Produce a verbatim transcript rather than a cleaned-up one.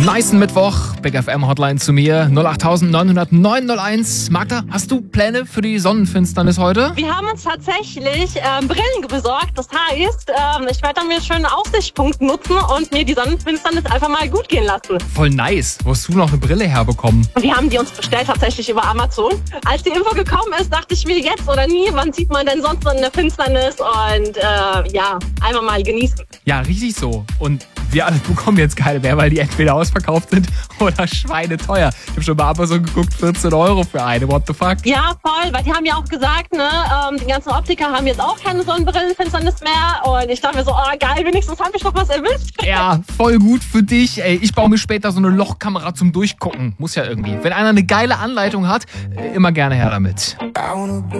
Nicen Mittwoch, Big F M Hotline zu mir, null acht neun null null neun null eins. Magda, hast du Pläne für die Sonnenfinsternis heute? Wir haben uns tatsächlich ähm, Brillen besorgt. Das heißt, ähm, ich werde dann mir einen schönen Aussichtspunkt nutzen und mir die Sonnenfinsternis einfach mal gut gehen lassen. Voll nice. Wo hast du noch eine Brille herbekommen? Wir haben die uns bestellt tatsächlich über Amazon. Als die Info gekommen ist, dachte ich mir jetzt oder nie, wann sieht man denn sonst so eine Finsternis? Und äh, ja, einfach mal genießen. Ja, richtig so. Und wir alle bekommen jetzt keine mehr, weil die entweder ausverkauft sind oder schweineteuer. Ich habe schon bei Amazon geguckt, vierzehn Euro für eine. What the fuck? Ja, voll, weil die haben ja auch gesagt, ne, ähm, die ganzen Optiker haben jetzt auch keine Sonnenbrillenfinsternis mehr. Und ich dachte mir so, oh geil, wenigstens habe ich doch was erwischt. Ja, voll gut für dich. Ey, ich baue mir später so eine Lochkamera zum Durchgucken. Muss ja irgendwie. Wenn einer eine geile Anleitung hat, immer gerne her damit.